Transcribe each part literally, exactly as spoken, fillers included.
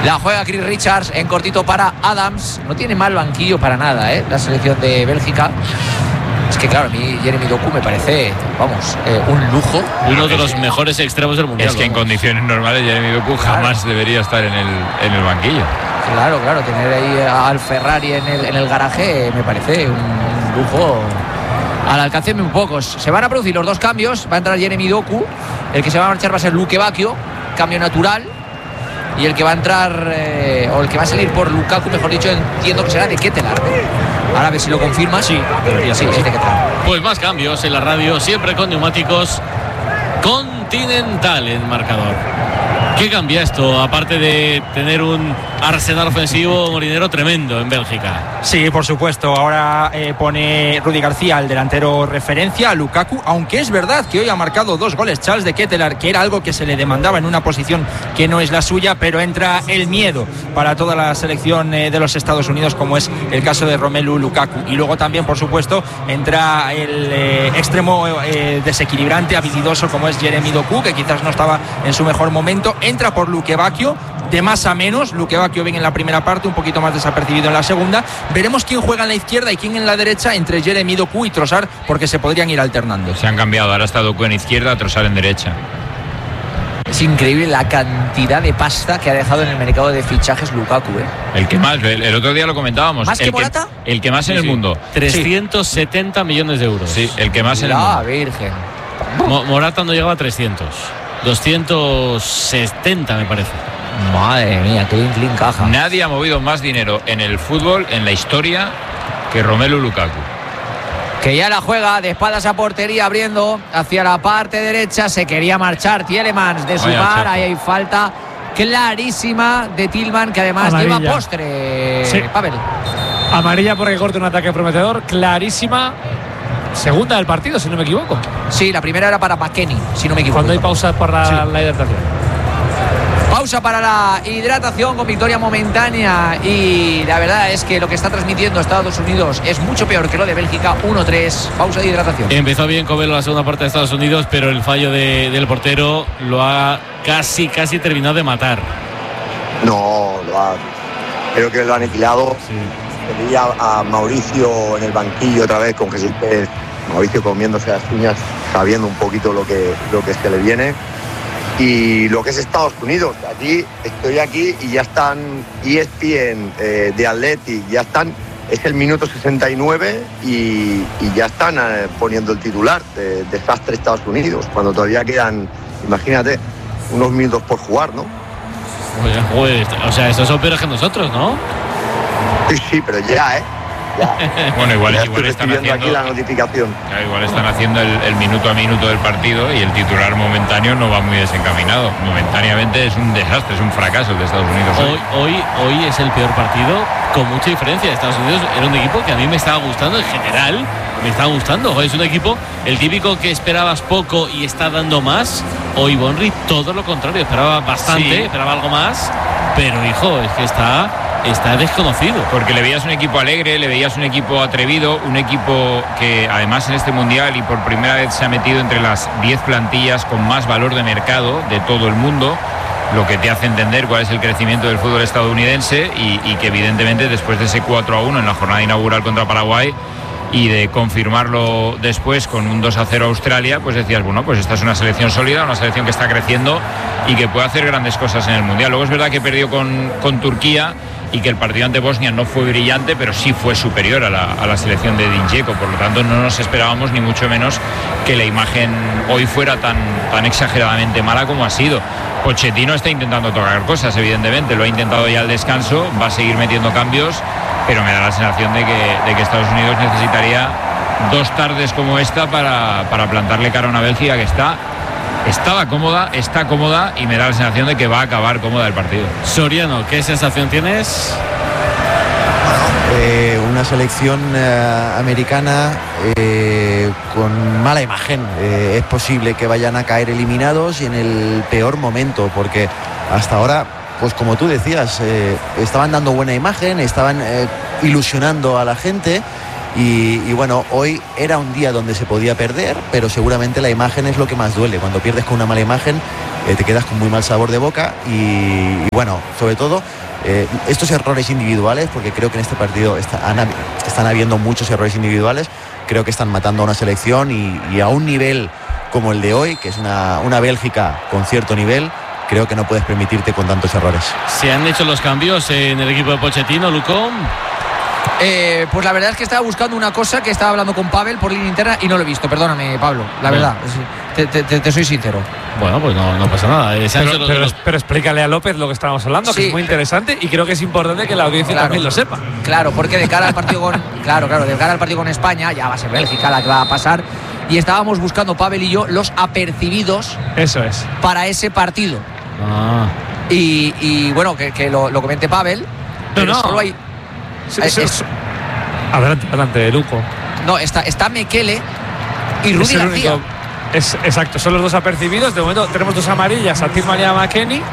La juega Chris Richards en cortito para Adams. No tiene mal banquillo para nada, ¿eh? La selección de Bélgica. Es que claro, a mí Jeremy Doku me parece, vamos, eh, un lujo. Uno de los mejores extremos del mundial. Es que en condiciones normales Jeremy Doku jamás claro. debería estar en el, en el banquillo. Claro, claro, tener ahí al Ferrari en el, en el garaje me parece un, un lujo al alcance de muy pocos. Se van a producir los dos cambios. Va a entrar Jeremy Doku. El que se va a marchar va a ser Luke Bacchio, cambio natural. Y el que va a entrar, eh, o el que va a salir por Lukaku, mejor dicho, entiendo que será de Ketelaere, ¿no? Ahora a ver si lo confirma. Sí, debería ser, sí, es de Ketelaere. Pues más cambios en la radio, siempre con neumáticos Continental en marcador. ¿Qué cambia esto? Aparte de tener un arsenal ofensivo molinero tremendo en Bélgica. Sí, por supuesto. Ahora eh, pone Rudy García, el delantero referencia a Lukaku, aunque es verdad que hoy ha marcado dos goles Charles de Ketelaere, que era algo que se le demandaba en una posición que no es la suya, pero entra el miedo para toda la selección eh, de los Estados Unidos, como es el caso de Romelu Lukaku. Y luego también, por supuesto, entra el eh, extremo eh, desequilibrante, habilidoso, como es Jeremy Doku, que quizás no estaba en su mejor momento. Entra por Luke Bacchio, de más a menos. Luke Bacchio bien en la primera parte, un poquito más desapercibido en la segunda. Veremos quién juega en la izquierda y quién en la derecha entre Jeremy Doku y Trossard, porque se podrían ir alternando. Se han cambiado, ahora está Doku en izquierda, Trossard en derecha. Es increíble la cantidad de pasta que ha dejado en el mercado de fichajes Lukaku, ¿eh? El que más, el, el otro día lo comentábamos. ¿Más el que Morata? Que, el que más sí, en el sí. mundo. trescientos setenta sí. millones de euros. Sí, el que más en el la mundo. Virgen. Mo- Morata no llegaba a trescientos. doscientos setenta me parece. Madre mía, qué clean caja. Nadie ha movido más dinero en el fútbol, en la historia, que Romelu Lukaku. Que ya la juega de espaldas a portería, abriendo hacia la parte derecha. Se quería marchar Tielemans de su par. Ahí hay falta clarísima de Tillman, que además amarilla. lleva postre. Sí. Pavel. Amarilla porque corta un ataque prometedor, clarísima. Segunda del partido, si no me equivoco. Sí, la primera era para McKennie, si no me equivoco. Cuando hay pausas por la, sí. la hidratación. Pausa para la hidratación con victoria momentánea, y la verdad es que lo que está transmitiendo Estados Unidos es mucho peor que lo de Bélgica. uno tres, pausa de hidratación. Empezó bien Covelo la segunda parte de Estados Unidos, pero el fallo de, del portero lo ha casi, casi terminado de matar. No, lo ha, creo que lo ha aniquilado. Sí. Veía a Mauricio en el banquillo otra vez con Jesús Pérez, Mauricio comiéndose las uñas, sabiendo un poquito lo que, lo que se le viene. Y lo que es Estados Unidos, aquí estoy aquí y ya están E S P N eh, de Athletic, ya están, es el minuto sesenta y nueve y, y ya están eh, poniendo el titular de desastre Estados Unidos, cuando todavía quedan, imagínate, unos minutos por jugar, ¿no? Pues, pues, o sea, esos son peores que nosotros, ¿no? Sí, sí, pero ya, ¿eh? Ya. Bueno, igual, ya igual estoy están recibiendo haciendo aquí la notificación. Claro, igual están haciendo el, el minuto a minuto del partido y el titular momentáneo no va muy desencaminado. Momentáneamente es un desastre, es un fracaso el de Estados Unidos. Hoy, hoy, hoy es el peor partido con mucha diferencia. Estados Unidos era un equipo que a mí me estaba gustando en general. Me estaba gustando. Hoy es un equipo, el típico que esperabas poco y está dando más. Hoy Bonri todo lo contrario, esperaba bastante, sí. esperaba algo más, pero hijo, es que está está desconocido. Porque le veías un equipo alegre, le veías un equipo atrevido, un equipo que además en este mundial y por primera vez se ha metido entre las diez plantillas con más valor de mercado de todo el mundo, lo que te hace entender cuál es el crecimiento del fútbol estadounidense y, y que evidentemente después de ese cuatro a uno en la jornada inaugural contra Paraguay y de confirmarlo después con un dos a cero a Australia, pues decías, bueno, pues esta es una selección sólida, una selección que está creciendo y que puede hacer grandes cosas en el mundial. Luego es verdad que perdió con, con Turquía y que el partido ante Bosnia no fue brillante, pero sí fue superior a la, a la selección de Edin Dzeko. Por lo tanto, no nos esperábamos ni mucho menos que la imagen hoy fuera tan, tan exageradamente mala como ha sido. Pochettino está intentando tocar cosas, evidentemente, lo ha intentado ya al descanso, va a seguir metiendo cambios, pero me da la sensación de que, de que Estados Unidos necesitaría dos tardes como esta para, para plantarle cara a una Bélgica que está estaba cómoda, está cómoda y me da la sensación de que va a acabar cómoda el partido. Soriano, ¿qué sensación tienes? Eh, una selección eh, americana eh, con mala imagen. Eh, es posible que vayan a caer eliminados y en el peor momento, porque hasta ahora, pues como tú decías, eh, estaban dando buena imagen, estaban eh, ilusionando a la gente. Y, y bueno, hoy era un día donde se podía perder, pero seguramente la imagen es lo que más duele. Cuando pierdes con una mala imagen eh, te quedas con muy mal sabor de boca y, y bueno, sobre todo eh, estos errores individuales, porque creo que en este partido está, han, están habiendo muchos errores individuales, creo que están matando a una selección y, y a un nivel como el de hoy, que es una, una Bélgica con cierto nivel, creo que no puedes permitirte con tantos errores. ¿Se han hecho los cambios en el equipo de Pochettino, Lucón? Eh, pues la verdad es que estaba buscando una cosa, que estaba hablando con Pavel por línea interna y no lo he visto, perdóname, Pablo, la verdad, te, te, te, te soy sincero. Bueno, pues no, no pasa nada. Eh, pero, los, pero, los... pero explícale a López lo que estábamos hablando, sí, que es muy interesante y creo que es importante que la audiencia claro, también lo sepa. Claro, porque de cara al partido con claro, claro, de cara al partido con España, ya va a ser Bélgica la que va a pasar, y estábamos buscando, Pavel y yo, los apercibidos. Eso es. Para ese partido. Ah. Y, y bueno, que, que lo, lo comente Pavel. No, no. Solo hay. Sí, es, sí, es, adelante, adelante, Luco. No, está, está Mekele y Rudy es García. Único, es, exacto, son los dos apercibidos. De momento tenemos dos amarillas a Tillman y a McKennie.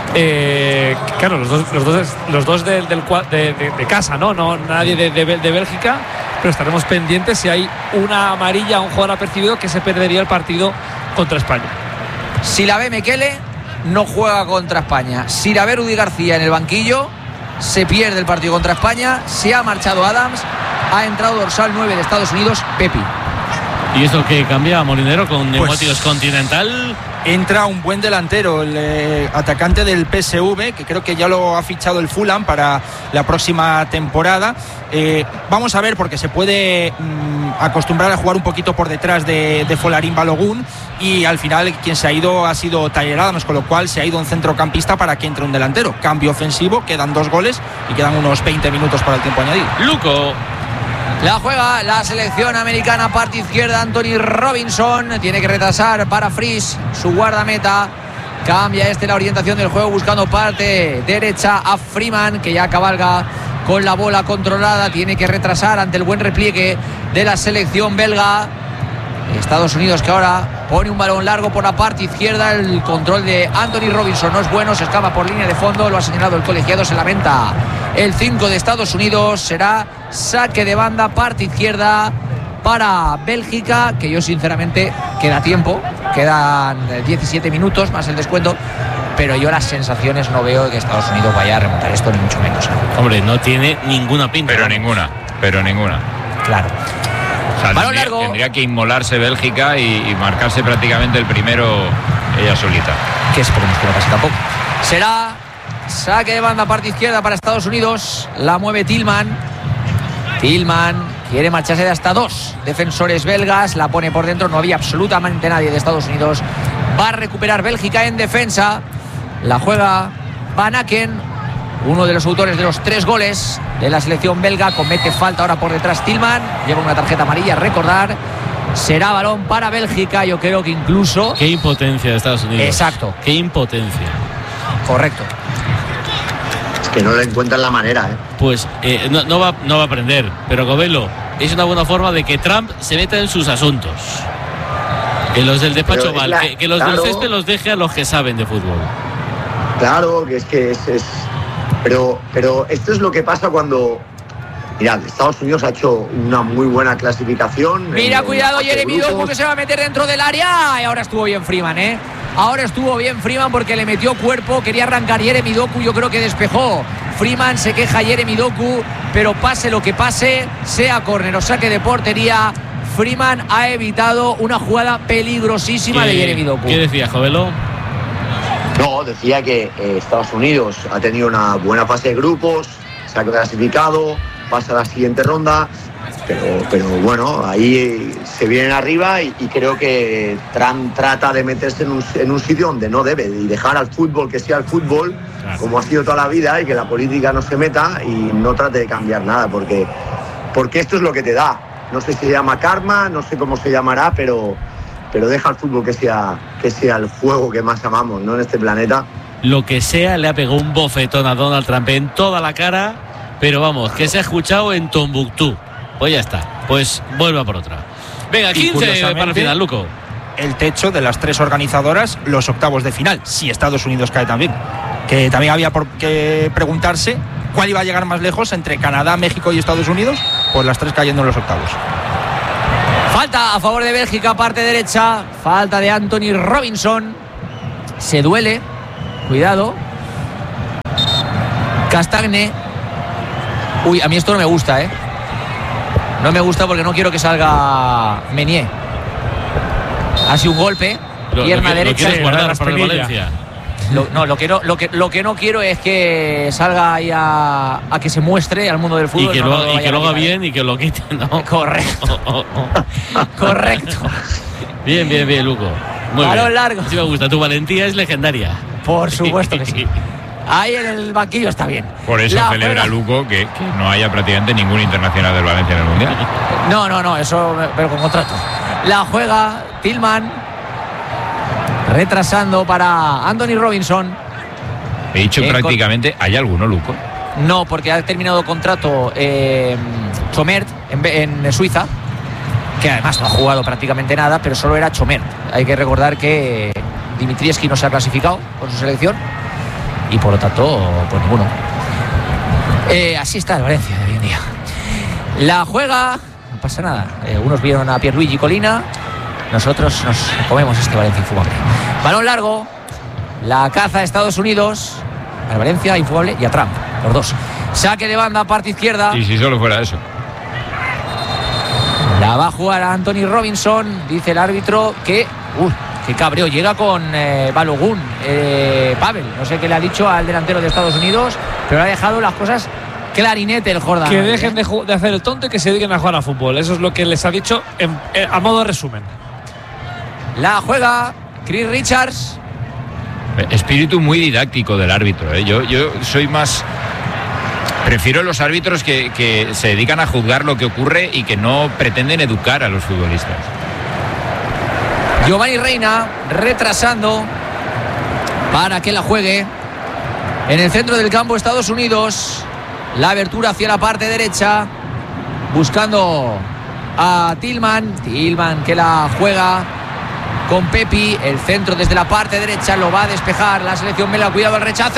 Eh, claro, los dos, los dos, los dos del, del, de, de, de casa, ¿no? No nadie de, de, de Bélgica. Pero estaremos pendientes si hay una amarilla a un jugador apercibido, que se perdería el partido contra España. Si la ve Mekele, no juega contra España. Si la ve Rudy García en el banquillo, se pierde el partido contra España. Se ha marchado Adams, ha entrado dorsal nueve de Estados Unidos, Pepi. ¿Y eso que cambia, Molinero, con Pues, Neumáticos Continental? Entra un buen delantero, el eh, atacante del P S V, que creo que ya lo ha fichado el Fulham para la próxima temporada. Eh, vamos a ver, porque se puede mmm, acostumbrar a jugar un poquito por detrás de, de Folarin Balogun, y al final quien se ha ido ha sido Tyler Adams, con lo cual se ha ido un centrocampista para que entre un delantero. Cambio ofensivo, quedan dos goles y quedan unos veinte minutos para el tiempo añadido. Luco. La juega la selección americana, parte izquierda, Anthony Robinson. Tiene que retrasar para Fries, su guardameta. Cambia este la orientación del juego, buscando parte derecha a Freeman, que ya cabalga con la bola controlada. Tiene que retrasar ante el buen repliegue de la selección belga. Estados Unidos, que ahora pone un balón largo por la parte izquierda. El control de Anthony Robinson no es bueno, se escapa por línea de fondo. Lo ha señalado el colegiado, se lamenta el cinco de Estados Unidos. Será saque de banda, parte izquierda para Bélgica, que yo sinceramente, queda tiempo, quedan diecisiete minutos más el descuento, pero yo las sensaciones no veo de que Estados Unidos vaya a remontar esto, ni mucho menos. Hombre, no tiene ninguna pinta. Pero ninguna, pero ninguna. Claro. O sea, balón tendría, largo. tendría que inmolarse Bélgica y, y marcarse prácticamente el primero ella solita. Que esperemos que no pase tampoco. Será saque de banda, parte izquierda para Estados Unidos. La mueve Tillman. Tillman quiere marcharse de hasta dos defensores belgas. La pone por dentro. No había absolutamente nadie de Estados Unidos. Va a recuperar Bélgica en defensa. La juega Van Aken, uno de los autores de los tres goles de la selección belga. Comete falta ahora por detrás Tillman. Lleva una tarjeta amarilla, recordar. Será balón para Bélgica. Yo creo que incluso... Qué impotencia de Estados Unidos. Exacto. Qué impotencia. Correcto. Es que no le encuentran la manera, ¿eh? Pues eh, no, no, va, no va a aprender. Pero Covelo, es una buena forma de que Trump se meta en sus asuntos. Que los del despacho Pero, mal, la, que, que los claro, del césped los deje a los que saben de fútbol. Claro, que es que es... es pero, pero esto es lo que pasa cuando... Mirad, Estados Unidos ha hecho una muy buena clasificación. Mira, en, cuidado, en Jeremy Doku, que se va a meter dentro del área. Y ahora estuvo bien Freeman, ¿eh? Ahora estuvo bien Freeman porque le metió cuerpo. Quería arrancar Jeremy Doku, yo creo que despejó. Freeman, se queja Jeremy Doku, pero pase lo que pase, sea córner o saque de portería, Freeman ha evitado una jugada peligrosísima de Jeremy Doku. ¿Qué decía, Jovelo? No, decía que eh, Estados Unidos ha tenido una buena fase de grupos, se ha clasificado, pasa a la siguiente ronda, pero, pero bueno, ahí se vienen arriba y, y creo que Trump trata de meterse en un, en un sitio donde no debe y dejar al fútbol que sea el fútbol, claro, como ha sido toda la vida, y que la política no se meta y no trate de cambiar nada, porque, porque esto es lo que te da. No sé si se llama karma, no sé cómo se llamará, pero... pero deja al fútbol que sea, que sea el juego que más amamos, ¿no?, en este planeta. Lo que sea, le ha pegado un bofetón a Donald Trump en toda la cara, pero vamos, que se ha escuchado en Tombuctú. Pues ya está, pues vuelva por otra. Venga, quince para el final, Luco. El techo de las tres organizadoras, los octavos de final, si Estados Unidos cae también. Que también había por que preguntarse cuál iba a llegar más lejos entre Canadá, México y Estados Unidos, pues las tres cayendo en los octavos. Falta a favor de Bélgica, parte derecha. Falta de Anthony Robinson. se duele, cuidado. Castagne. Uy, a mí esto no me gusta, ¿eh? No me gusta porque no quiero que salga Meunier. Ha sido un golpe, Lo, pierna lo que, derecha. Lo quieres guardar la para el espinilla. Valencia. Lo, no, lo que no, lo que, lo que no quiero es que salga ahí a, a que se muestre al mundo del Y fútbol. que no, lo, no y que vayan lo a haga quitar, bien y que lo quite, ¿no? ¿eh? Correcto, Oh, oh, oh. correcto. Bien, bien, bien, Luco. Muy Balón bien. largo. Sí me gusta, tu valentía es legendaria. Por supuesto que sí. Ahí en el banquillo está bien. Por eso La celebra juega- Luco que, que no haya prácticamente ningún internacional del Valencia en el Mundial. No, no, no, eso, pero con contrato. La juega Tillman. Retrasando para Anthony Robinson. He dicho Eh, prácticamente, ¿hay alguno, Luco? No, porque ha terminado contrato eh, Chomert en, en Suiza, que además no ha jugado prácticamente nada, pero solo era Chomert. Hay que recordar que Dimitrievski no se ha clasificado con su selección y por lo tanto, pues ninguno. Eh, así está el Valencia de hoy en día. La juega, no pasa nada. Eh, unos vieron a Pierluigi Colina, nosotros nos comemos este Valencia infumable. Balón largo, la caza a Estados Unidos, al Valencia infumable y a Trump, los dos. Saque de banda, parte izquierda. Y si solo fuera eso. La va a jugar a Anthony Robinson, dice el árbitro que... Uy, qué cabreo, llega con eh, Balogun, eh, Pavel, no sé qué le ha dicho al delantero de Estados Unidos, pero ha dejado las cosas clarinete el Jordán. Que ¿eh? dejen de, ju- de hacer el tonto y que se dediquen a jugar a fútbol. Eso es lo que les ha dicho en- eh, a modo de resumen. La juega Chris Richards. Espíritu muy didáctico del árbitro, ¿eh? Yo, yo soy más... Prefiero los árbitros que, que se dedican a juzgar lo que ocurre y que no pretenden educar a los futbolistas. Giovanni Reina retrasando para que la juegue en el centro del campo Estados Unidos. La abertura hacia la parte derecha, buscando a Tillman. Tillman que la juega con Pepi. El centro desde la parte derecha lo va a despejar la selección belga. Cuidado el rechace.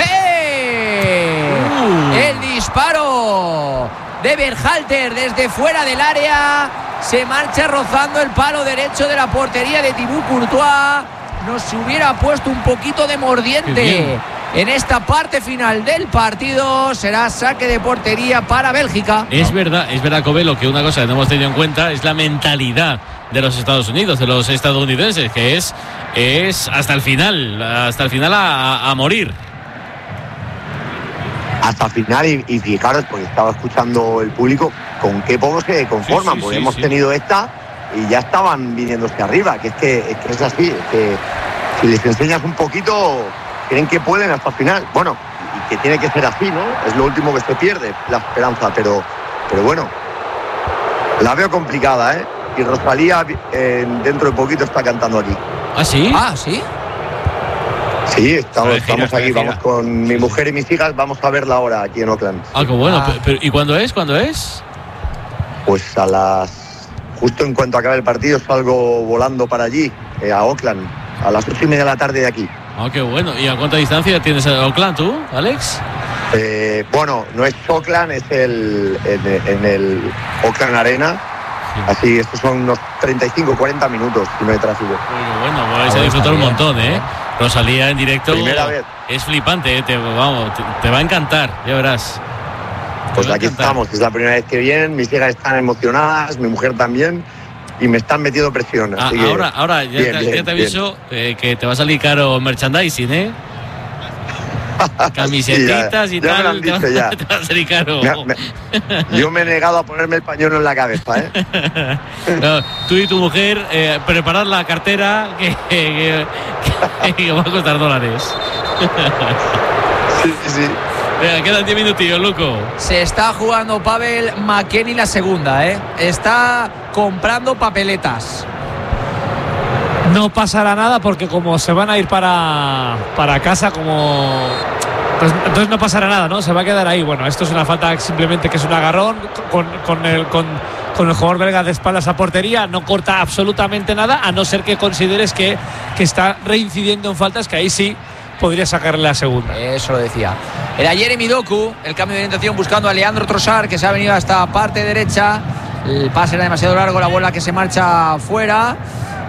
Uh. El disparo de Berhalter desde fuera del área. Se marcha rozando el palo derecho de la portería de Thibaut Courtois. Nos hubiera puesto un poquito de mordiente en esta parte final del partido. Será saque de portería para Bélgica. Es verdad, es verdad, Covelo, que una cosa que no hemos tenido en cuenta es la mentalidad de los Estados Unidos, de los estadounidenses, que es, es hasta el final, hasta el final a, a morir. Hasta el final, y, y fijaros, porque estaba escuchando el público, con qué poco se conforman, Sí, sí, porque sí, hemos sí. tenido esta y ya estaban viniéndose arriba, que es que es, que es así, es que si les enseñas un poquito, creen que pueden hasta el final. Bueno, y que tiene que ser así, ¿no? Es lo último que se pierde, la esperanza, pero, pero bueno, la veo complicada, ¿eh? Y Rosalía eh, dentro de poquito está cantando aquí. ¿Ah, sí? Ah, sí. Sí, estamos, Está de gira, estamos está de aquí, gira. vamos con mi mujer y mis hijas, vamos a verla ahora aquí en Oakland. Ah, qué bueno. Ah. Pero, pero, ¿y cuándo es? ¿Cuándo es? Pues a las... Justo en cuanto acabe el partido salgo volando para allí, eh, a Oakland, a las ocho y media de la tarde de aquí. Ah, qué bueno. ¿Y a cuánta distancia tienes a Oakland tú, Alex? Eh, bueno, no es Oakland, es el en, en el Oakland Arena. Sí. Así, estos son unos treinta y cinco, cuarenta minutos si no he tráfico. Qué bueno, vais Ah, a disfrutar un está montón, ¿eh? Rosalía en directo. Primera vez. Es flipante, ¿eh? Te, vamos, te, te va a encantar, ya verás. Te Pues va a aquí encantar. estamos, es la primera vez que vienen, mis hijas están emocionadas, mi mujer también, y me están metiendo presión. Ah, Así que, ahora, ahora, ya, bien, te, bien, ya te aviso eh, que te va a salir caro merchandising, ¿eh? Camisetitas Sí, y ya- ya me lo tal. han te va- dicho ya. te va a salir caro. Me- me- yo me he negado a ponerme el pañuelo en la cabeza, ¿eh? No, tú y tu mujer, eh, preparad la cartera que, que, que- que va a costar dólares. Sí, sí, sí. Venga, quedan diez minutillos, Luco. Se está jugando Pavel McKennie la segunda, ¿eh? Está comprando papeletas. No pasará nada porque como se van a ir para, para casa, como pues, entonces no pasará nada, ¿no? Se va a quedar ahí. Bueno, esto es una falta simplemente que es un agarrón con, con, el, con, con el jugador belga de espaldas a portería. No corta absolutamente nada, a no ser que consideres que, que está reincidiendo en faltas, que ahí sí podría sacarle la segunda. Eso lo decía. Era Jeremy Doku, el cambio de orientación buscando a Leandro Trossard, que se ha venido hasta parte derecha. El pase era demasiado largo, la bola que se marcha fuera.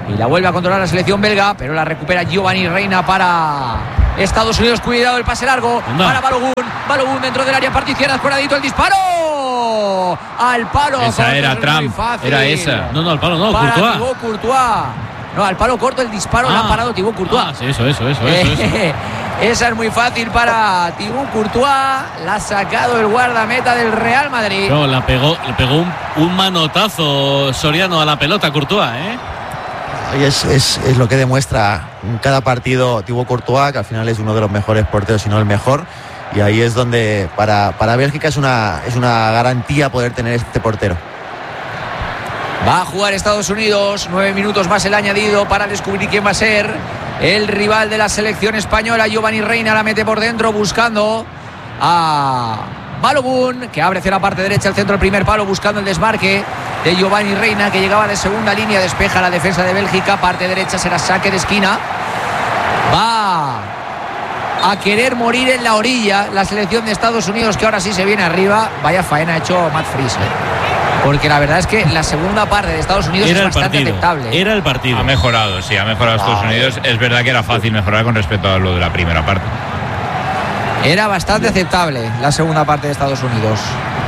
y la vuelve a controlar la selección belga, pero la recupera Giovanni Reina para Estados Unidos. Cuidado el pase largo no. para Balogun. Balogun dentro del área, parte izquierda, escuadradito el disparo al palo. Esa era Trump, era esa. No, no, al palo no, para Courtois. Thibaut Courtois. No, al palo corto el disparo, Ah. lo ha parado Thibaut Courtois. Ah, sí, eso, eso, eso, eso, eso. Esa es muy fácil para Thibaut Courtois. La ha sacado el guardameta del Real Madrid. No, la pegó, le pegó un, un manotazo Soriano a la pelota Courtois, ¿eh? Y es, es, es lo que demuestra en cada partido Thibaut Courtois, que al final es uno de los mejores porteros, si no el mejor. Y ahí es donde para, para Bélgica es una, es una garantía poder tener este portero. Va a jugar Estados Unidos. Nueve minutos más el añadido para descubrir quién va a ser el rival de la selección española. Giovanni Reina la mete por dentro buscando a Balogun, que abre hacia la parte derecha, el centro del primer palo, buscando el desmarque de Giovanni Reina, que llegaba de segunda línea. Despeja la defensa de Bélgica. Parte derecha será saque de esquina. Va a querer morir en la orilla la selección de Estados Unidos, que ahora sí se viene arriba. Vaya faena ha hecho Matt Friese, ¿eh? Porque la verdad es que la segunda parte de Estados Unidos Era es el bastante partido, aceptable. era el partido. Ha mejorado, sí, ha mejorado Estados Ah, Unidos. Es verdad que era fácil mejorar con respecto a lo de la primera parte. Era bastante aceptable la segunda parte de Estados Unidos.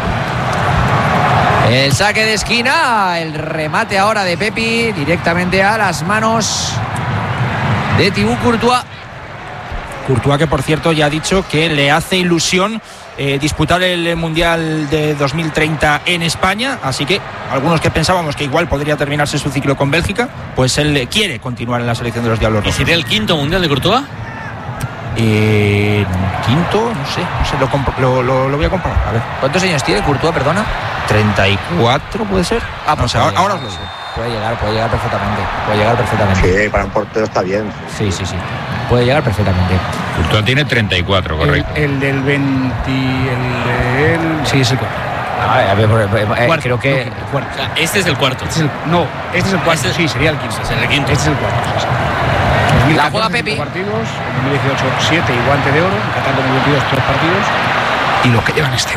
El saque de esquina, el remate ahora de Pepi directamente a las manos de Thibaut Courtois. Courtois, que por cierto ya ha dicho que le hace ilusión eh, disputar el Mundial de dos mil treinta en España, así que algunos que pensábamos que igual podría terminarse su ciclo con Bélgica, pues él quiere continuar en la selección de los Diablos ¿Y Rojos. sería el quinto mundial de Courtois? Eh, quinto, no sé, no sé lo, comp- lo, lo, lo voy a comparar. A ver, ¿Cuántos años tiene Courtois, perdona? treinta y cuatro puede ser. Ah, no sé, puede ahora, ahora os llegar, lo digo. Puede llegar, puede llegar perfectamente. Puede llegar perfectamente. Sí, para un portero está bien. Sí, sí, sí. Puede llegar perfectamente. Courtois tiene treinta y cuatro, correcto. El, el del veinte, el de él, sí, es el cuarto. A ver, a ver, eh, Cuarto, creo que no, el cuarto. O sea, este es el cuarto. Este es el- no, este es el cuarto, Este- sí, sería el quinto. Este es el quinto. Este es el cuarto, sí, sí. La dos mil catorce, juega cinco Pepi. partidos, en dos mil dieciocho siete y guante de oro, en Qatar dos mil veintidós tres partidos y lo que llevan este.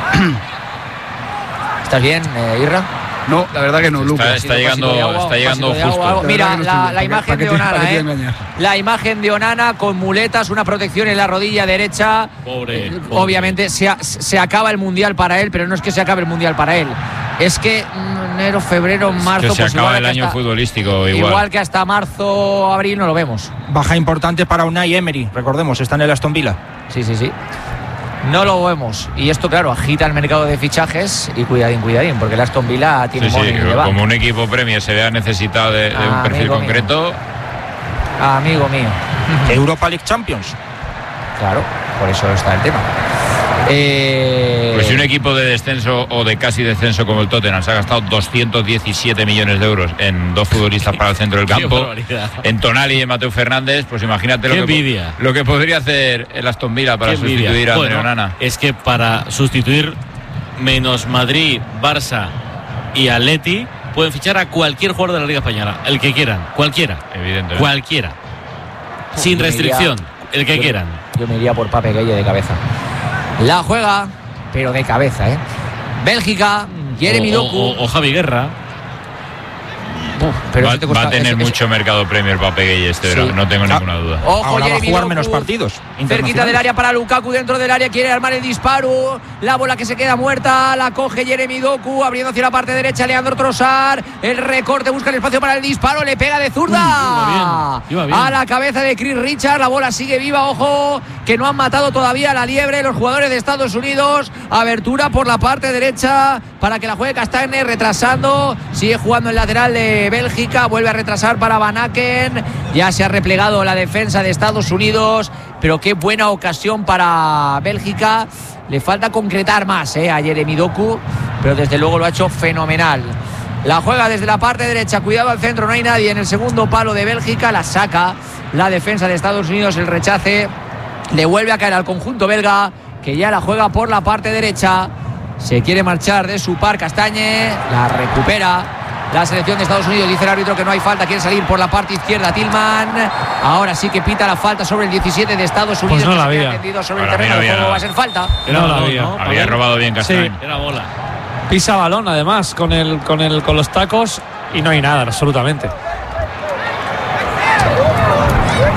¿Estás bien, eh, Irra? No, la verdad que no, Está, Lucas. está llegando, Vasito de agua, está llegando vasito de agua, justo. agua. Mira, La verdad que no la, estoy la bien. imagen ¿Para qué de te- para Onana, qué te ¿eh? engañar? La imagen de Onana con muletas, una protección en la rodilla derecha. Pobre, Eh, pobre. Obviamente se, a- se acaba el Mundial para él, pero no es que se acabe el Mundial para él. Es que mm, enero, febrero, marzo, Que se pues acaba igual el que año hasta- futbolístico igual. Igual que hasta marzo, abril no lo vemos. Baja importante para Unai Emery, recordemos, está en el Aston Villa. Sí, sí, sí. No lo vemos. Y esto, claro, agita el mercado de fichajes. Y cuidadín, cuidadín, porque el Aston Villa tiene Sí, sí, money y le va. como un equipo Premier se vea necesitado de, de un Ah, perfil amigo concreto. Amigo mío. Europa League Champions. Claro, por eso está el tema. Eh, Pues si un equipo de descenso o de casi descenso como el Tottenham se ha gastado doscientos diecisiete millones de euros en dos futbolistas para el centro del Qué campo, barbaridad. en Tonali y en Mateo Fernández, pues imagínate Qué lo que, envidia. lo que podría hacer el Aston Villa para Qué envidia. sustituir a Bueno, André Onana. es que para sustituir menos Madrid, Barça y Atleti pueden fichar a cualquier jugador de la Liga Española, el que quieran, cualquiera, Evidentemente. cualquiera, sin yo me restricción, el que yo- quieran. Yo me iría por Pape Gueye de cabeza. La juega, pero de cabeza, ¿eh? Bélgica, Jeremy o, Doku. o- o Javi Guerra. Uf, pero va, eso te va cuesta- a tener es- es- mucho mercado Premier para Pegueye este Sí. verano, no tengo Ah. ninguna duda. Ojo, Ahora va a Jeremy jugar Doku, menos partidos cerquita internacionales. del área para Lukaku, dentro del área quiere armar el disparo, la bola que se queda muerta, la coge Jeremy Doku, abriendo hacia la parte derecha Leandro Trossard, el recorte, busca el espacio para el disparo, le pega de zurda Uy, iba bien, iba bien. a la cabeza de Chris Richards, la bola sigue viva, ojo, que no han matado todavía a la liebre los jugadores de Estados Unidos, abertura por la parte derecha para que la juegue Castagne, retrasando, sigue jugando el lateral de Bélgica, vuelve a retrasar para Van Aken, ya se ha replegado la defensa de Estados Unidos, pero qué buena ocasión para Bélgica, le falta concretar más eh, a Jeremy Doku, pero desde luego lo ha hecho fenomenal. La juega desde la parte derecha, cuidado al centro, no hay nadie en el segundo palo de Bélgica, la saca la defensa de Estados Unidos, el rechace le vuelve a caer al conjunto belga, que ya la juega por la parte derecha, se quiere marchar de su par Castagne, la recupera la selección de Estados Unidos, dice el árbitro que no hay falta, quiere salir por la parte izquierda Tillman, ahora sí que pita la falta sobre el diecisiete de Estados Unidos, Pues no que la se queda había. tendido sobre el Para mí terreno no de había juego, nada. va a ser falta. Era No, balón, no, ¿no? no. Había robado bien Castagne. Era bola. Pisa balón además con el con el con los tacos y no hay nada absolutamente.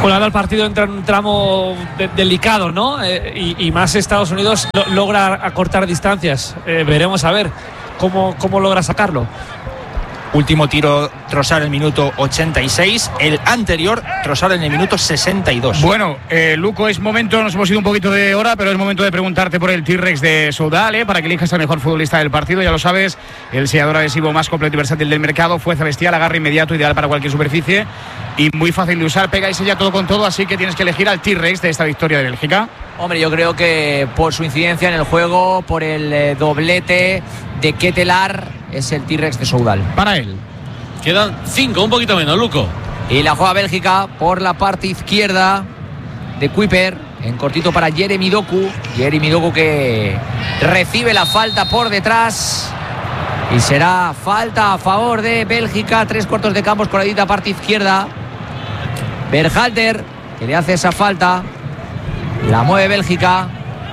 Bueno, ahora el partido entra en un tramo de, delicado, ¿no? Eh, y, y más Estados Unidos lo, logra acortar distancias. Eh, veremos a ver cómo, cómo logra sacarlo. Último tiro Trossard en el minuto ochenta y seis, el anterior Trossard en el minuto sesenta y dos. Bueno, eh, Luco, es momento, nos hemos ido un poquito de hora, pero es momento de preguntarte por el T-Rex de Soudal, ¿eh? Para que elijas al mejor futbolista del partido, ya lo sabes, el sellador adhesivo más completo y versátil del mercado, fuerza bestial, agarre inmediato, ideal para cualquier superficie y muy fácil de usar, pega y sella todo con todo, así que tienes que elegir al T-Rex de esta victoria de Bélgica. Hombre, yo creo que por su incidencia en el juego, por el eh, doblete de Ketelaar, es el T-Rex de Soudal. Para él. Quedan cinco, un poquito menos, Luco. Y la juega Bélgica por la parte izquierda de Kuiper, en cortito para Jeremy Doku. Jeremy Doku que recibe la falta por detrás. Y será falta a favor de Bélgica. Tres cuartos de campo, escoradita parte izquierda. Berhalter, que le hace esa falta. La mueve Bélgica.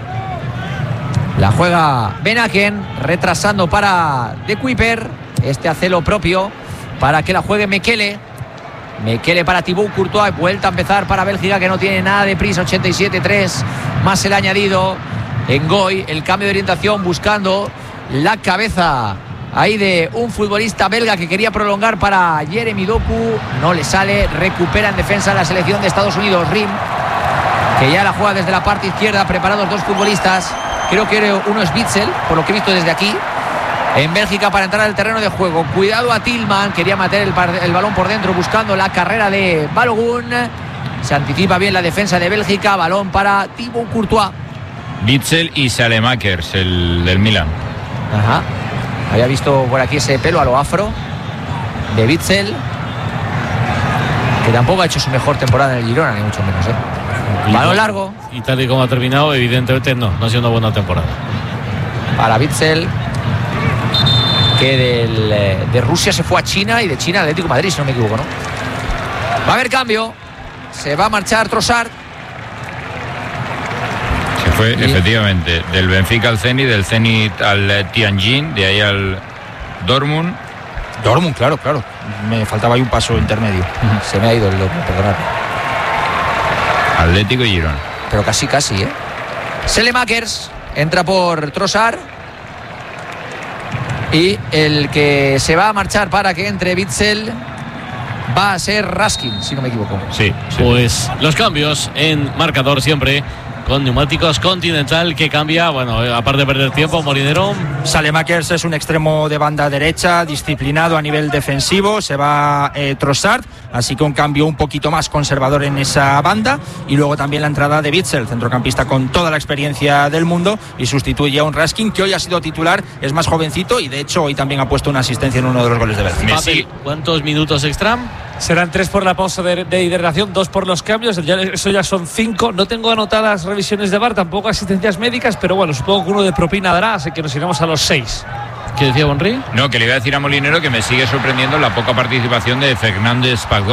La juega Benaken, retrasando para De Kuiper. Este hace lo propio para que la juegue Mekele. Mekele para Thibaut Courtois. Vuelta a empezar para Bélgica, que no tiene nada de prisa. ochenta y siete tres. Más el añadido. Ngoy, el cambio de orientación, buscando la cabeza ahí de un futbolista belga que quería prolongar para Jeremy Doku. No le sale. Recupera en defensa la selección de Estados Unidos. Rim, que ya la juega desde la parte izquierda. Preparados dos futbolistas. Creo que uno es Witsel, por lo que he visto desde aquí. En Bélgica para entrar al terreno de juego. Cuidado a Tillman. Quería meter el, el balón por dentro buscando la carrera de Balogun. Se anticipa bien la defensa de Bélgica. Balón para Thibaut Courtois. Witsel y Salemakers, el del Milan. Ajá. Había visto por aquí ese pelo a lo afro de Witsel, que tampoco ha hecho su mejor temporada en el Girona, ni mucho menos, ¿eh? Balón largo. Y tal y como ha terminado, evidentemente no, no ha sido una buena temporada. Para Witsel, que del, de Rusia se fue a China y de China al Atlético de Madrid, si no me equivoco, ¿no? Va a haber cambio. Se va a marchar Trossard. Se fue, y... efectivamente, del Benfica al Zenit, del Zenit al Tianjin, de ahí al Dortmund. Dortmund, claro, claro. Me faltaba ahí un paso intermedio. Se me ha ido el Dortmund, perdonad. Atlético y Girona. Pero casi, casi, ¿eh? Selemakers entra por Trossard. Y el que se va a marchar para que entre Witsel va a ser Raskin, si no me equivoco. Sí, sí. Pues los cambios en marcador siempre con neumáticos Continental, que cambia, bueno, aparte de perder tiempo, Molinero. Salemakers es un extremo de banda derecha, disciplinado a nivel defensivo. Se va eh, Trossard, así que un cambio un poquito más conservador en esa banda. Y luego también la entrada de Witsel, centrocampista con toda la experiencia del mundo, y sustituye a un Raskin que hoy ha sido titular, es más jovencito y de hecho hoy también ha puesto una asistencia en uno de los goles de Bélgica. Messi, ¿cuántos minutos extra? Serán tres por la pausa de, de hidratación, dos por los cambios. Ya, eso ya son cinco. No tengo anotadas revisiones de V A R, tampoco asistencias médicas, pero bueno, supongo que uno de propina dará, así que nos iremos a los seis. ¿Qué decía Bonri? No, que le iba a decir a Molinero que me sigue sorprendiendo la poca participación de Fernández Pagó.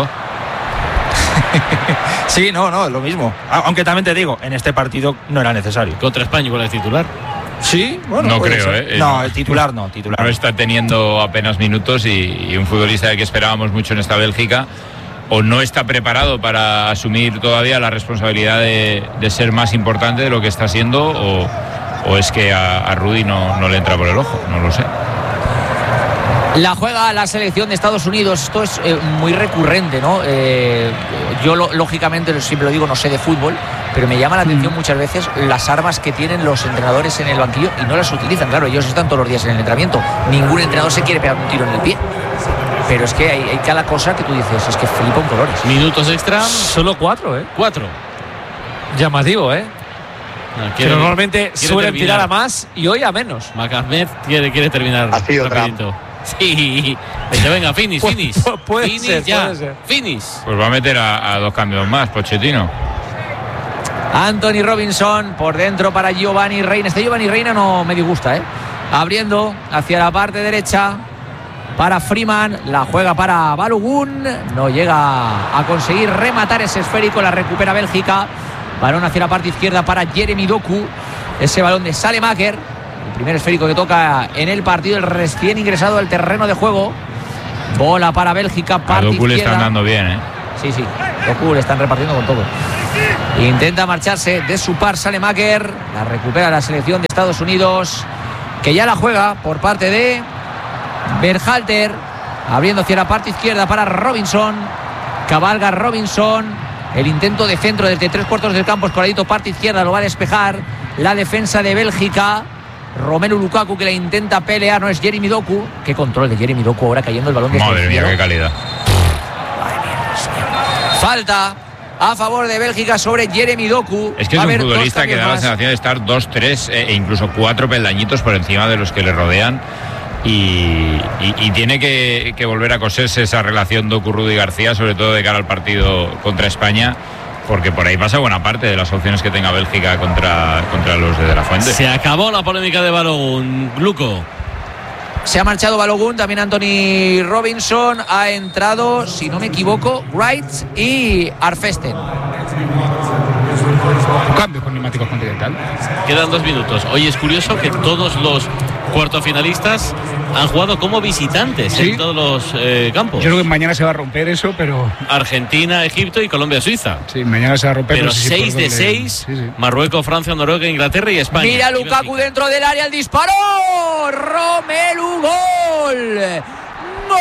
Sí, no, no, lo mismo. Aunque también te digo, en este partido no era necesario. Contra España con el titular. Sí, bueno, no creo, ser. ¿eh? No, el titular no, titular. No está teniendo apenas minutos y, y un futbolista del que esperábamos mucho en esta Bélgica o no está preparado para asumir todavía la responsabilidad de, de ser más importante de lo que está siendo, o, o es que a, a Rudy no, no le entra por el ojo, no lo sé. La juega la selección de Estados Unidos. Esto es eh, muy recurrente, ¿no? Eh, yo lo, lógicamente siempre lo digo, no sé de fútbol, pero me llama la atención muchas veces las armas que tienen los entrenadores en el banquillo y no las utilizan. Claro, ellos están todos los días en el entrenamiento. Ningún entrenador se quiere pegar un tiro en el pie. Pero es que hay, hay cada cosa que tú dices, es que flipa en colores. Minutos extra. Solo cuatro, ¿eh? Cuatro. Llamativo, ¿eh? No, quiere, que normalmente suelen terminar. Tirar a más y hoy a menos. Macahmed quiere, quiere terminar así rapidito. Sí, dice, venga, finish, finish. Pu puede finish ser, ya, puede ser. Finish. Pues va a meter a, a dos cambios más, Pochettino. Anthony Robinson por dentro para Giovanni Reina. Este Giovanni Reina no me disgusta, ¿eh? Abriendo hacia la parte derecha para Freeman. La juega para Balogun. No llega a conseguir rematar ese esférico. La recupera Bélgica. Balón hacia la parte izquierda para Jeremy Doku. Ese balón de Salemaker. El primer esférico que toca en el partido, el recién ingresado al terreno de juego. Bola para Bélgica, parte a Doku izquierda. le están dando bien, ¿eh? Sí, sí. Doku le están repartiendo con todo. Intenta marcharse de su par Salemaker. La recupera la selección de Estados Unidos, que ya la juega por parte de Berhalter, abriendo hacia la parte izquierda para Robinson. Cabalga Robinson. El intento de centro desde tres cuartos del campo, escoradito parte izquierda, lo va a despejar la defensa de Bélgica. Romelu Lukaku, que le intenta pelear, no es Jeremy Doku. Qué control de Jeremy Doku ahora cayendo el balón de Madre mía, qué calidad. Falta a favor de Bélgica sobre Jeremy Doku. Es que es un futbolista que da la sensación de estar dos, tres e incluso cuatro peldañitos por encima de los que le rodean. Y, y, y tiene que, que volver a coserse esa relación Doku-Rudi García, sobre todo de cara al partido contra España, porque por ahí pasa buena parte de las opciones que tenga Bélgica contra, contra los de De La Fuente. Se acabó la polémica de Balogun, Luco. Se ha marchado Balogun, también Anthony Robinson, ha entrado, si no me equivoco, Wright y Arfesten. Cambio con Neumáticos Continental. Quedan dos minutos. Hoy es curioso que todos los cuartofinalistas han jugado como visitantes, ¿sí?, en todos los eh, campos. Yo creo que mañana se va a romper eso, pero... Argentina, Egipto y Colombia, Suiza. Sí, mañana se va a romper. Pero sí, seis sí, de seis, sí, sí. Marruecos, Francia, Noruega, Inglaterra y España. Mira Lukaku dentro del área, el disparo. Romelu, gol. ¡Gol!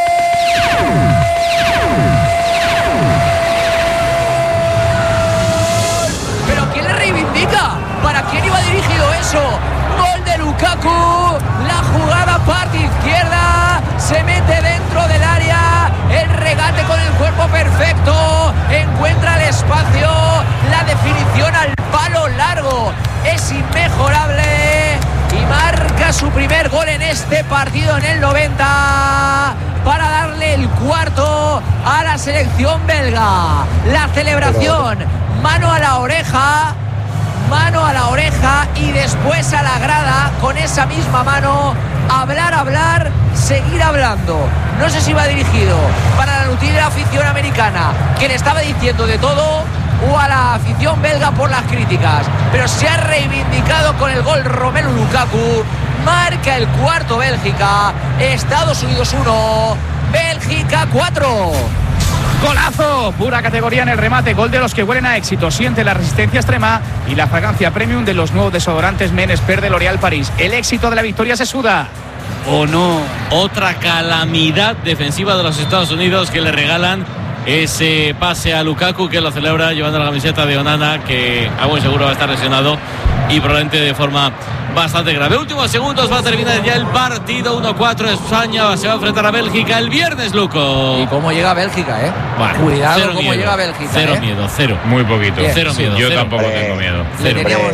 ¿Pero quién le reivindica? ¿Para quién iba dirigido eso? Gol de Lukaku, la jugada parte izquierda, se mete dentro del área, el regate con el cuerpo perfecto, encuentra el espacio, la definición al palo largo, es inmejorable y marca su primer gol en este partido en el noventa para darle el cuarto a la selección belga. La celebración, mano a la oreja, mano a la oreja y después a la grada con esa misma mano, hablar, hablar, seguir hablando. No sé si va dirigido para la nutrida afición americana, que le estaba diciendo de todo, o a la afición belga por las críticas, pero se ha reivindicado con el gol Romelu Lukaku. Marca el cuarto Bélgica, Estados Unidos uno, Bélgica cuatro. Golazo, pura categoría en el remate, gol de los que huelen a éxito. Siente la resistencia extrema y la fragancia premium de los nuevos desodorantes Men Expert de L'Oréal París. El éxito de la victoria se suda, ¿o no? Otra calamidad defensiva de los Estados Unidos, que le regalan ese pase a Lukaku, que lo celebra llevando la camiseta de Onana, que a buen seguro va a estar lesionado y probablemente de forma bastante grave. Últimos segundos, va a terminar ya el partido. uno cuatro, España se va a enfrentar a Bélgica el viernes, Luco. Y cómo llega Bélgica, eh bueno, cuidado cómo miedo, llega Bélgica, cero ¿eh? miedo, cero, muy poquito. Bien. Cero miedo, yo cero. tampoco Eh, tengo miedo. Cero. Teníamos...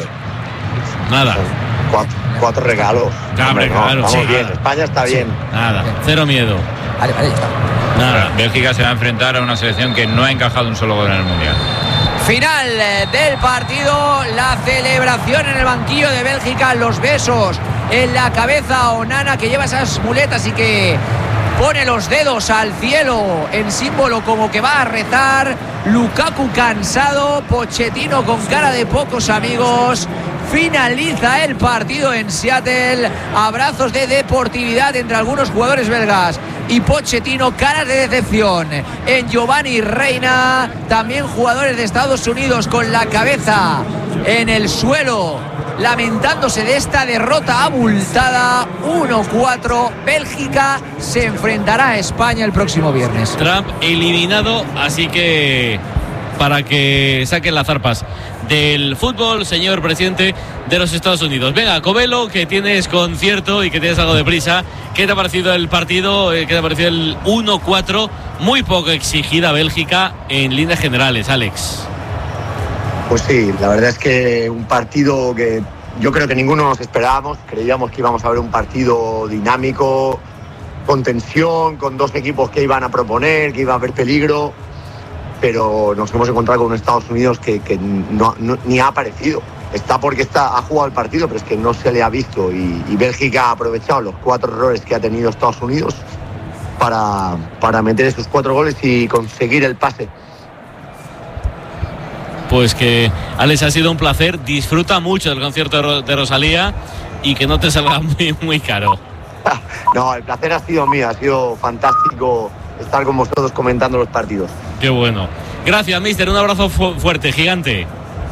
Nada. Cuatro, cuatro regalos. Hombre, Hombre, no, claro, vamos sí, bien, nada. España está bien. Nada, cero miedo. Vale, vale, ya está. Nada. Bélgica se va a enfrentar a una selección que no ha encajado un solo gol en el Mundial. Final del partido, la celebración en el banquillo de Bélgica, los besos en la cabeza a Onana, que lleva esas muletas y que pone los dedos al cielo en símbolo como que va a rezar. Lukaku cansado, Pochettino con cara de pocos amigos. Finaliza el partido en Seattle. Abrazos de deportividad entre algunos jugadores belgas y Pochettino, caras de decepción en Giovanni Reina. También jugadores de Estados Unidos con la cabeza en el suelo, lamentándose de esta derrota abultada. Uno cuatro, Bélgica se enfrentará a España el próximo viernes. Trump eliminado, así que para que saquen las zarpas del fútbol, señor presidente de los Estados Unidos. Venga, Covelo, que tienes concierto y que tienes algo de prisa. ¿Qué te ha parecido el partido? ¿Qué te ha parecido el uno cuatro? Muy poco exigida Bélgica en líneas generales, Alex. Pues sí, la verdad es que un partido que yo creo que ninguno nos esperábamos. Creíamos que íbamos a ver un partido dinámico, con tensión, con dos equipos que iban a proponer, que iba a haber peligro, pero nos hemos encontrado con un Estados Unidos que, que no, no, ni ha aparecido. Está porque está, ha jugado el partido, pero es que no se le ha visto, y, y Bélgica ha aprovechado los cuatro errores que ha tenido Estados Unidos para, para meter esos cuatro goles y conseguir el pase. Pues que, Alex, ha sido un placer. Disfruta mucho del concierto de Rosalía y que no te salga muy, muy caro. No, el placer ha sido mío, ha sido fantástico estar con vosotros comentando los partidos. Qué bueno. Gracias, mister. Un abrazo fu- fuerte, gigante.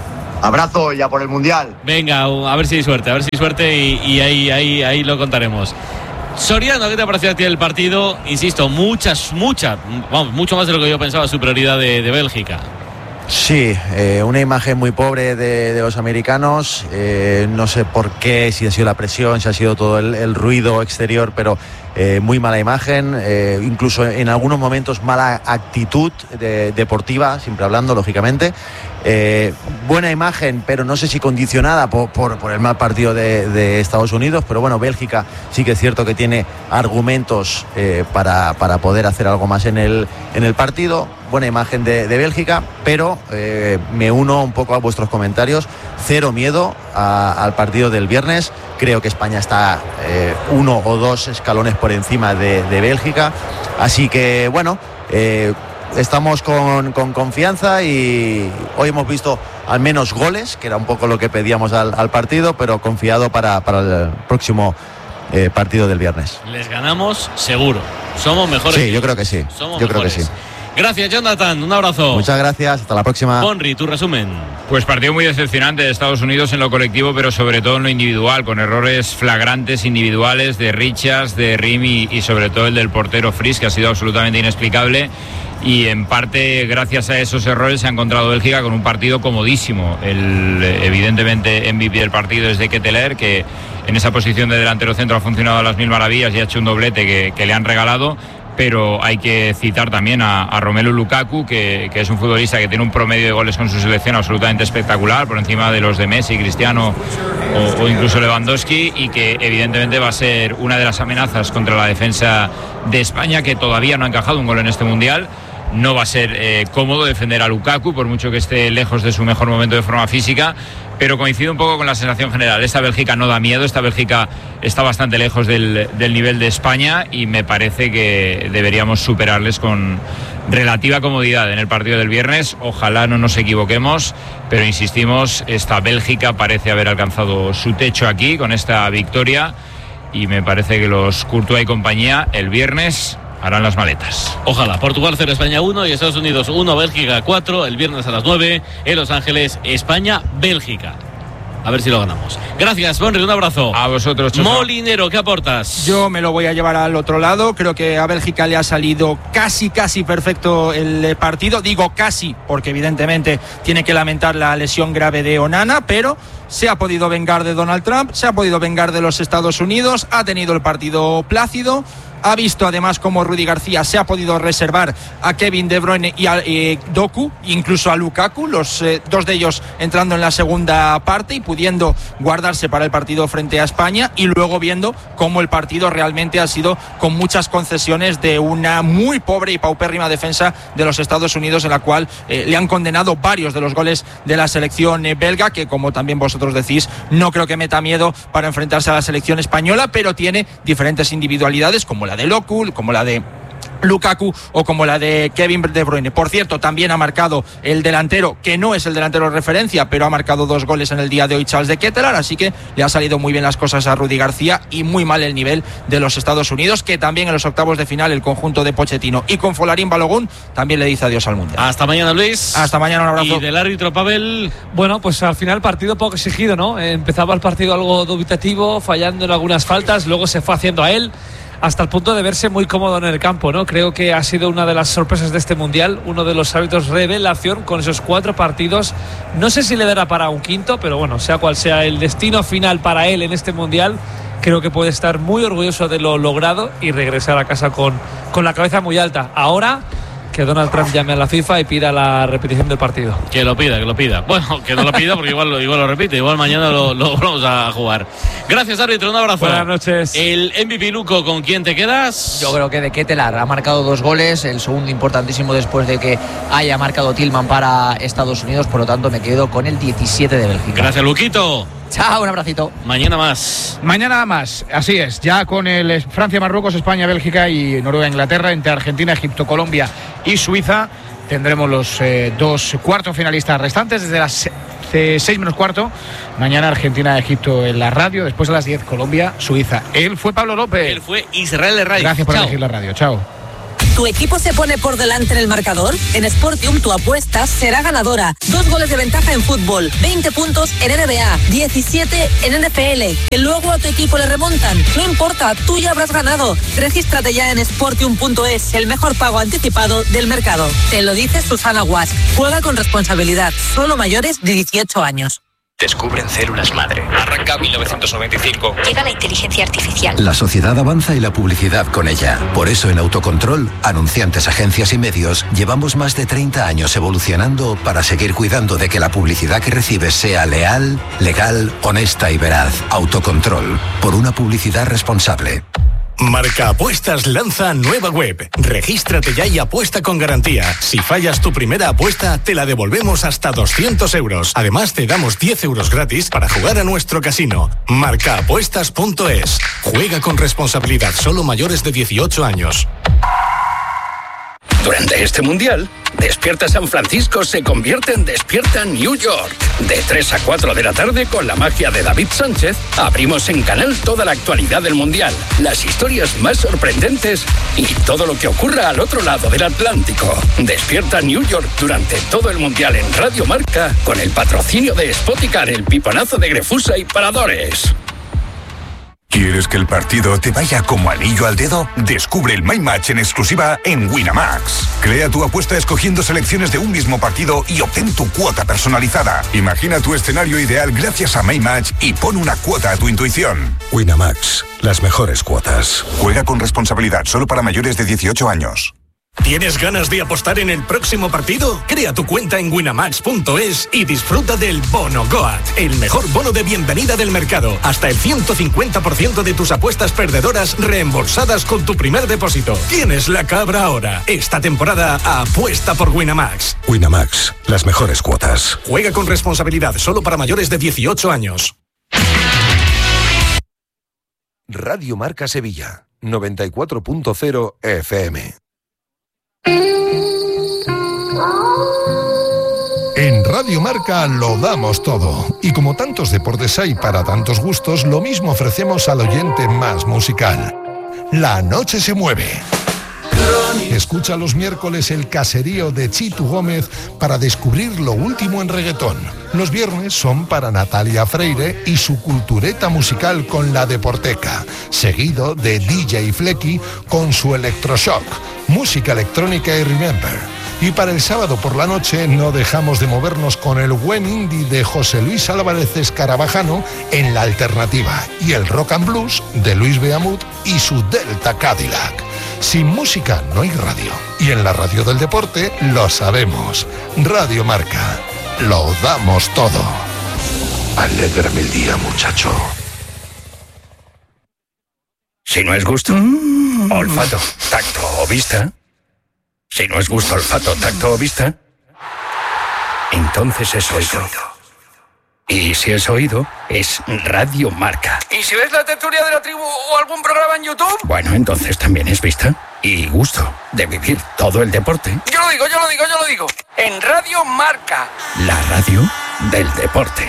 Abrazo ya por el Mundial. Venga, a ver si hay suerte, a ver si hay suerte y, y ahí, ahí, ahí lo contaremos. Soriano, ¿qué te ha parecido a ti el partido? Insisto, muchas, muchas, vamos, mucho más de lo que yo pensaba, superioridad de, de Bélgica. Sí, eh, una imagen muy pobre de, de los americanos. Eh, no sé por qué, si ha sido la presión, si ha sido todo el, el ruido exterior, pero eh, muy mala imagen. Eh, incluso en algunos momentos mala actitud de, deportiva, siempre hablando, lógicamente. Eh, buena imagen, pero no sé si condicionada por, por, por el mal partido de, de Estados Unidos. Pero bueno, Bélgica sí que es cierto que tiene argumentos eh, para, para poder hacer algo más en el, en el partido. Buena imagen de, de Bélgica, pero eh, me uno un poco a vuestros comentarios. Cero miedo a, al partido del viernes. Creo que España está eh, uno o dos escalones por encima de, de Bélgica. Así que bueno, eh, estamos con, con confianza y hoy hemos visto al menos goles, que era un poco lo que pedíamos al, al partido, pero confiado para, para el próximo eh, partido del viernes. Les ganamos seguro. Somos mejores. Sí, yo creo que sí. Somos yo mejores. creo que sí. Gracias, Jonathan. Un abrazo. Muchas gracias. Hasta la próxima. Bonri, tu resumen. Pues partido muy decepcionante de Estados Unidos en lo colectivo, pero sobre todo en lo individual, con errores flagrantes individuales de Richards, de Rimi y sobre todo el del portero Fries, que ha sido absolutamente inexplicable. Y en parte, gracias a esos errores, se ha encontrado Bélgica con un partido comodísimo. El evidentemente M V P del partido es de Ketelaere, que en esa posición de delantero centro ha funcionado a las mil maravillas y ha hecho un doblete que, que le han regalado. Pero hay que citar también a, a Romelu Lukaku, que, que es un futbolista que tiene un promedio de goles con su selección absolutamente espectacular, por encima de los de Messi, Cristiano o, o incluso Lewandowski, y que evidentemente va a ser una de las amenazas contra la defensa de España, que todavía no ha encajado un gol en este Mundial. No va a ser eh, cómodo defender a Lukaku, por mucho que esté lejos de su mejor momento de forma física, pero coincido un poco con la sensación general. Esta Bélgica no da miedo, esta Bélgica está bastante lejos del, del nivel de España y me parece que deberíamos superarles con relativa comodidad en el partido del viernes. Ojalá no nos equivoquemos, pero insistimos, esta Bélgica parece haber alcanzado su techo aquí con esta victoria y me parece que los Courtois y compañía el viernes harán las maletas. Ojalá. Portugal cero, España uno y Estados Unidos uno, Bélgica cuatro, el viernes a las nueve en Los Ángeles, España, Bélgica. A ver si lo ganamos. Gracias, Bonri, un abrazo. A vosotros, Choso. Molinero, ¿qué aportas? Yo me lo voy a llevar al otro lado. Creo que a Bélgica le ha salido casi, casi perfecto el partido. Digo casi, porque evidentemente tiene que lamentar la lesión grave de Onana, pero se ha podido vengar de Donald Trump, se ha podido vengar de los Estados Unidos, ha tenido el partido plácido. Ha visto además cómo Rudy García se ha podido reservar a Kevin De Bruyne y a eh, Doku, incluso a Lukaku, los eh, dos de ellos entrando en la segunda parte y pudiendo guardarse para el partido frente a España, y luego viendo cómo el partido realmente ha sido con muchas concesiones de una muy pobre y paupérrima defensa de los Estados Unidos, en la cual eh, le han condenado varios de los goles de la selección eh, belga, que como también vosotros decís, no creo que meta miedo para enfrentarse a la selección española, pero tiene diferentes individualidades como la de Doku, como la de Lukaku o como la de Kevin De Bruyne. Por cierto, también ha marcado el delantero, que no es el delantero de referencia, pero ha marcado dos goles en el día de hoy, Charles de Ketelaere, así que le ha salido muy bien las cosas a Rudy García y muy mal el nivel de los Estados Unidos, que también en los octavos de final el conjunto de Pochettino y con Folarín Balogun también le dice adiós al Mundial. Hasta mañana, Luis. Hasta mañana, un abrazo. Y del árbitro, Pavel. Bueno, pues al final partido poco exigido, ¿no? Empezaba el partido algo dubitativo, fallando en algunas faltas, luego se fue haciendo a él, hasta el punto de verse muy cómodo en el campo, ¿no? Creo que ha sido una de las sorpresas de este Mundial, uno de los árbitros revelación con esos cuatro partidos. No sé si le dará para un quinto, pero bueno, sea cual sea el destino final para él en este Mundial, creo que puede estar muy orgulloso de lo logrado y regresar a casa con, con la cabeza muy alta. Ahora que Donald Trump llame a la FIFA y pida la repetición del partido. Que lo pida, que lo pida. Bueno, que no lo pida porque igual, igual lo repite, igual mañana lo, lo vamos a jugar. Gracias, árbitro, un abrazo. Buenas noches. El M V P, Luco, ¿con quién te quedas? Yo creo que de Ketelaere ha marcado dos goles, el segundo importantísimo después de que haya marcado Tillman para Estados Unidos, por lo tanto me quedo con el diecisiete de Bélgica. Gracias, Luquito. Chao, un abracito. Mañana más. Mañana más, así es, ya con el Francia, Marruecos, España, Bélgica y Noruega, Inglaterra, entre Argentina, Egipto, Colombia y Suiza. Tendremos los eh, dos cuartos finalistas restantes desde las seis menos cuarto. Mañana Argentina, Egipto en la radio, después a las diez Colombia, Suiza. Él fue Pablo López. Él fue Israel Herraiz. Gracias por Chao. elegir la radio. Chao. ¿Tu equipo se pone por delante en el marcador? En Sportium tu apuesta será ganadora. Dos goles de ventaja en fútbol, veinte puntos en N B A, diecisiete en N F L. Que luego a tu equipo le remontan. No importa, tú ya habrás ganado. Regístrate ya en sportium punto es, el mejor pago anticipado del mercado. Te lo dice Susana Guas. Juega con responsabilidad. Solo mayores de dieciocho años. Descubren células madre. Arranca mil novecientos noventa y cinco. Llega la inteligencia artificial. La sociedad avanza y la publicidad con ella. Por eso en Autocontrol, anunciantes, agencias y medios, llevamos más de treinta años evolucionando para seguir cuidando de que la publicidad que recibes sea leal, legal, honesta y veraz. Autocontrol, por una publicidad responsable. Marca Apuestas lanza nueva web. Regístrate ya y apuesta con garantía. Si fallas tu primera apuesta, te la devolvemos hasta doscientos euros. Además, te damos diez euros gratis para jugar a nuestro casino. marca apuestas punto es. Juega con responsabilidad. Solo mayores de dieciocho años. Durante este mundial, Despierta San Francisco se convierte en Despierta New York. De tres a cuatro de la tarde, con la magia de David Sánchez, abrimos en Canal toda la actualidad del mundial, las historias más sorprendentes y todo lo que ocurra al otro lado del Atlántico. Despierta New York durante todo el mundial en Radio Marca, con el patrocinio de Spoticar, el piponazo de Grefusa y Paradores. ¿Quieres que el partido te vaya como anillo al dedo? Descubre el My Match en exclusiva en Winamax. Crea tu apuesta escogiendo selecciones de un mismo partido y obtén tu cuota personalizada. Imagina tu escenario ideal gracias a My Match y pon una cuota a tu intuición. Winamax, las mejores cuotas. Juega con responsabilidad, solo para mayores de dieciocho años. ¿Tienes ganas de apostar en el próximo partido? Crea tu cuenta en winamax punto es y disfruta del Bono Goat, el mejor bono de bienvenida del mercado. Hasta el ciento cincuenta por ciento de tus apuestas perdedoras reembolsadas con tu primer depósito. Tienes la cabra ahora. Esta temporada apuesta por Winamax. Winamax, las mejores cuotas. Juega con responsabilidad, solo para mayores de dieciocho años. Radio Marca Sevilla, noventa y cuatro punto cero F M. En Radio Marca lo damos todo. Y como tantos deportes hay para tantos gustos, lo mismo ofrecemos al oyente más musical. La noche se mueve. Escucha los miércoles el caserío de Chitu Gómez para descubrir lo último en reggaetón. Los viernes son para Natalia Freire y su cultureta musical con La Deporteca, seguido de D J Flecky con su Electroshock, música electrónica y Remember. Y para el sábado por la noche no dejamos de movernos con el buen indie de José Luis Álvarez Escarabajano en La Alternativa y el rock and blues de Luis Beamut y su Delta Cadillac. Sin música no hay radio. Y en la radio del deporte lo sabemos. Radio Marca. Lo damos todo. Alégrame el día, muchacho. Si no es gusto, mm. olfato, tacto o vista. Si no es gusto, olfato, tacto o vista, entonces es oído. Y si es oído, es Radio Marca. ¿Y si ves La Tertulia de la Tribu o algún programa en YouTube? Bueno, entonces también es vista y gusto de vivir todo el deporte. Yo lo digo, yo lo digo, yo lo digo. En Radio Marca. La radio del deporte.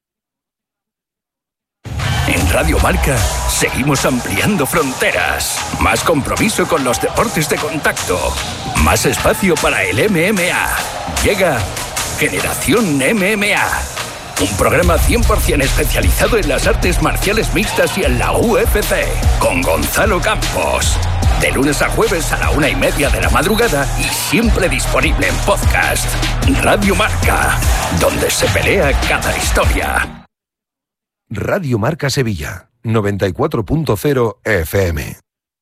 En Radio Marca seguimos ampliando fronteras. Más compromiso con los deportes de contacto. Más espacio para el M M A. Llega Generación M M A. Un programa cien por ciento especializado en las artes marciales mixtas y en la U F C. Con Gonzalo Campos. De lunes a jueves a la una y media de la madrugada y siempre disponible en podcast. Radio Marca, donde se pelea cada historia. Radio Marca Sevilla, noventa y cuatro punto cero F M.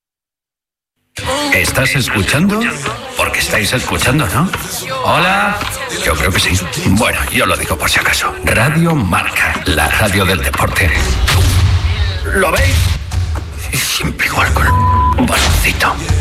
¿Estás escuchando? Porque estáis escuchando, ¿no? Hola. Yo creo que sí. Bueno, yo lo digo por si acaso. Radio Marca, la radio del deporte. ¿Lo veis? Siempre igual con el baloncito.